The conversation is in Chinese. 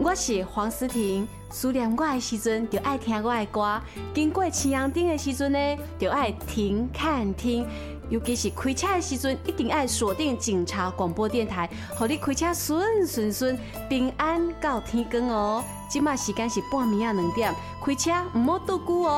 我是黄思婷，思念我的时阵就爱听我的歌，经过青阳顶的时阵呢，就爱停看听。尤其是开车的时阵，一定爱锁定警察广播电台，互你开车顺，平安到天光哦。即马时间是半暝2点，开车唔好倒久哦。